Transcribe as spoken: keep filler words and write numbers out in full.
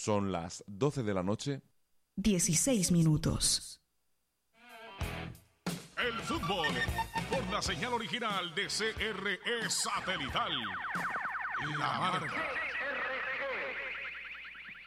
Son las doce de la noche. dieciséis minutos. El fútbol por la señal original de C R E Satelital. La Marca.